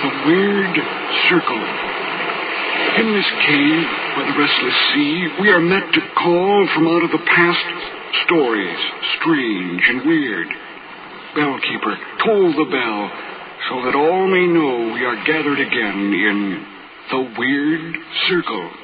The Weird Circle. In this cave by the restless sea, we are met to call from out of the past stories, strange and weird. Bellkeeper, toll the bell, so that all may know we are gathered again in the Weird Circle.